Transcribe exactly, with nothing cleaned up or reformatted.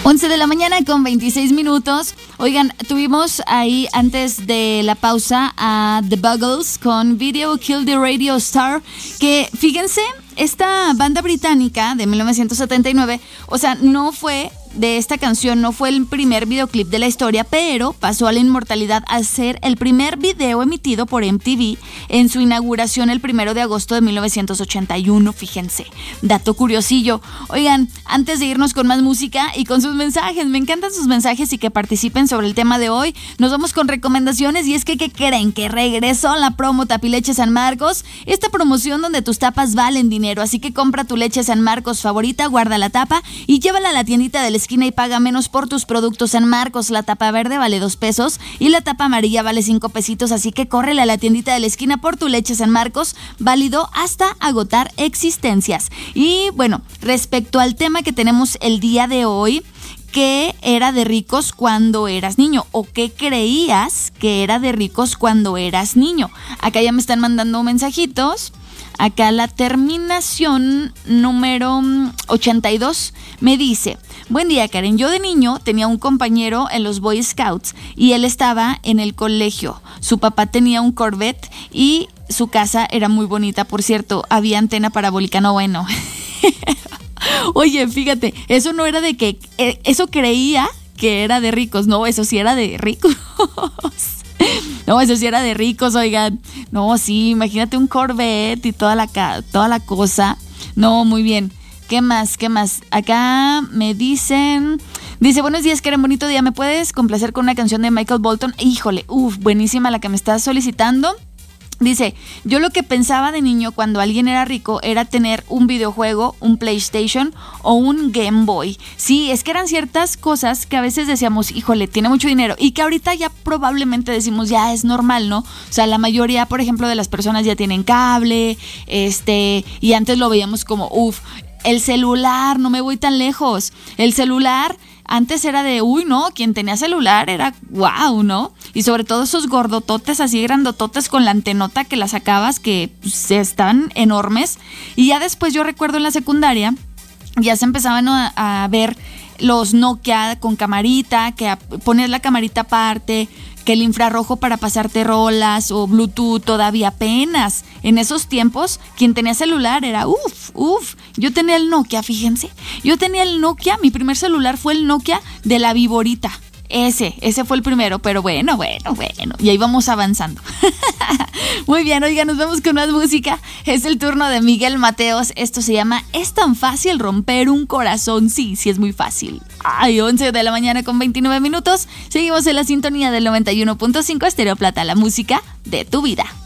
once de la mañana con veintiséis minutos. Oigan, tuvimos ahí antes de la pausa a The Buggles con Video Kill the Radio Star, que fíjense, esta banda británica de mil novecientos setenta y nueve, o sea, no fue de esta canción, no fue el primer videoclip de la historia, pero pasó a la inmortalidad al ser el primer video emitido por M T V en su inauguración el primero de agosto de mil novecientos ochenta y uno, fíjense, dato curiosillo. Oigan, antes de irnos con más música y con sus mensajes, me encantan sus mensajes y que participen sobre el tema de hoy, nos vamos con recomendaciones y es que, ¿qué creen? Que regresó la promo Tapileche San Marcos, esta promoción donde tus tapas valen dinero, así que compra tu leche San Marcos favorita, guarda la tapa y llévala a la tiendita de la esquina y paga menos por tus productos San Marcos. La tapa verde vale dos pesos y la tapa amarilla vale cinco pesitos, así que córrele a la tiendita de la esquina por tu leche San Marcos, válido hasta agotar existencias. Y bueno, respecto al tema que tenemos el día de hoy, ¿qué era de ricos cuando eras niño? ¿O qué creías que era de ricos cuando eras niño? Acá ya me están mandando mensajitos. Acá la terminación número ochenta y dos me dice: buen día, Karen, yo de niño tenía un compañero en los Boy Scouts y él estaba en el colegio. Su papá tenía un Corvette y su casa era muy bonita, por cierto, había antena parabólica, no bueno. Oye, fíjate, eso no era de que, eh, eso creía que era de ricos, no, eso sí era de ricos. No, eso sí era de ricos, oigan. No, sí, imagínate un Corvette y toda la, toda la cosa. No, muy bien. ¿Qué más? ¿Qué más? Acá me dicen... Dice, buenos días, Karen, bonito día. ¿Me puedes complacer con una canción de Michael Bolton? Híjole, uff, buenísima la que me estás solicitando. Dice, yo lo que pensaba de niño cuando alguien era rico era tener un videojuego, un PlayStation o un Game Boy. Sí, es que eran ciertas cosas que a veces decíamos, híjole, tiene mucho dinero, y que ahorita ya probablemente decimos, ya es normal, ¿no? O sea, la mayoría, por ejemplo, de las personas ya tienen cable, este, y antes lo veíamos como, uff, el celular, no me voy tan lejos, el celular... Antes era de, uy, no, quien tenía celular era wow, ¿no? Y sobre todo esos gordototes así grandototes con la antenota que las sacabas, que pues, estaban enormes. Y ya después yo recuerdo en la secundaria, ya se empezaban a, a ver los Nokia con camarita, que ponías la camarita aparte, que el infrarrojo para pasarte rolas o Bluetooth todavía apenas. En esos tiempos, quien tenía celular era uff, uff. Yo tenía el Nokia, fíjense. Yo tenía el Nokia, mi primer celular fue el Nokia de la Viborita. Ese, ese fue el primero, pero bueno, bueno, bueno, y ahí vamos avanzando. Muy bien, oiga, nos vemos con más música. Es el turno de Miguel Mateos. Esto se llama ¿Es tan fácil romper un corazón? Sí, sí es muy fácil. Ay, once de la mañana con veintinueve minutos. Seguimos en la sintonía del noventa y uno punto cinco Estéreo Plata, la música de tu vida.